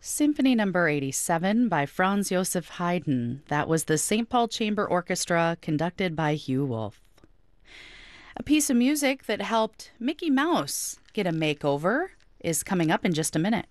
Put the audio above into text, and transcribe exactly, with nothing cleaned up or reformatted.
Symphony Number eighty-seven by Franz Joseph Haydn. That was the Saint Paul Chamber Orchestra conducted by Hugh Wolf. A piece of music that helped Mickey Mouse get a makeover is coming up in just a minute.